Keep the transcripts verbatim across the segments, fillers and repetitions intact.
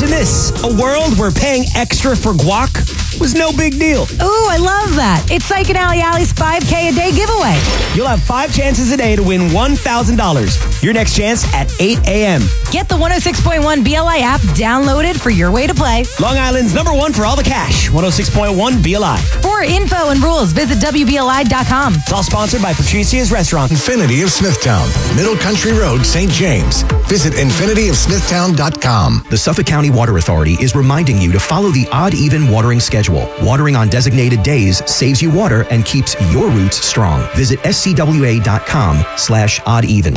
Imagine this, a world where paying extra for guac was no big deal. Ooh, I love that. It's Ike and Allie Allie's five K a day giveaway. You'll have five chances a day to win one thousand dollars. Your next chance at eight a.m. Get the one oh six point one B L I app downloaded for your way to play. Long Island's number one for all the cash, one oh six point one B L I. For info and rules, visit W B L I dot com. It's all sponsored by Patricia's Restaurant. Infinity of Smithtown, Middle Country Road, Saint James. Visit infinity of smithtown dot com. The Suffolk County Water Authority is reminding you to follow the odd-even watering schedule. Watering on designated days saves you water and keeps your roots strong. Visit S C W A dot com slash odd even.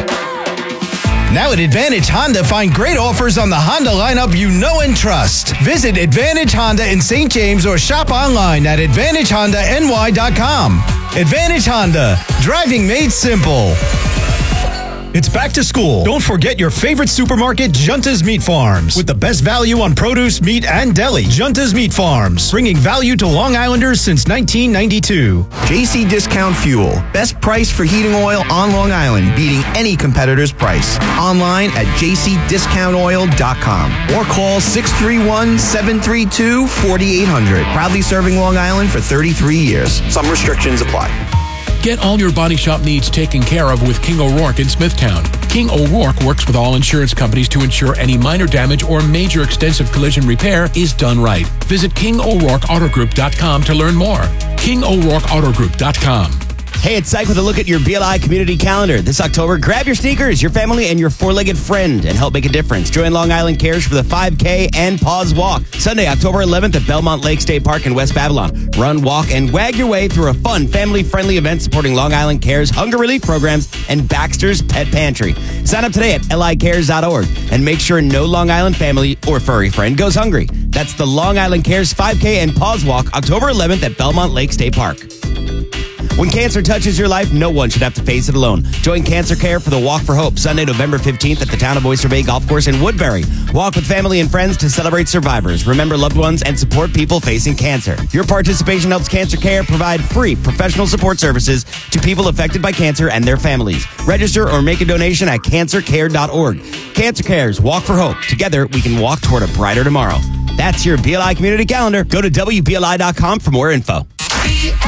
Now at Advantage Honda, find great offers on the Honda lineup you know and trust. Visit Advantage Honda in Saint James or shop online at advantage honda n y dot com. Advantage Honda, driving made simple. It's back to school. Don't forget your favorite supermarket, Junta's Meat Farms. With the best value on produce, meat, and deli. Junta's Meat Farms, bringing value to Long Islanders since nineteen ninety-two. J C Discount Fuel. Best price for heating oil on Long Island, beating any competitor's price. Online at j c discount oil dot com or call six three one, seven three two, four eight zero zero. Proudly serving Long Island for thirty-three years. Some restrictions apply. Get all your body shop needs taken care of with King O'Rourke in Smithtown. King O'Rourke works with all insurance companies to ensure any minor damage or major extensive collision repair is done right. Visit king o'rourke auto group dot com to learn more. king o'rourke auto group dot com. Hey, it's Syke with a look at your B L I community calendar. This October, grab your sneakers, your family, and your four-legged friend and help make a difference. Join Long Island Cares for the five K and Pause Walk. Sunday, October eleventh at Belmont Lake State Park in West Babylon. Run, walk, and wag your way through a fun, family-friendly event supporting Long Island Cares, hunger relief programs, and Baxter's Pet Pantry. Sign up today at l i cares dot org and make sure no Long Island family or furry friend goes hungry. That's the Long Island Cares five K and Pause Walk, October eleventh at Belmont Lake State Park. When cancer touches your life, no one should have to face it alone. Join Cancer Care for the Walk for Hope, Sunday, November fifteenth at the Town of Oyster Bay Golf Course in Woodbury. Walk with family and friends to celebrate survivors, remember loved ones, and support people facing cancer. Your participation helps Cancer Care provide free professional support services to people affected by cancer and their families. Register or make a donation at cancer care dot org. Cancer Care's Walk for Hope. Together, we can walk toward a brighter tomorrow. That's your B L I community calendar. Go to W B L I dot com for more info.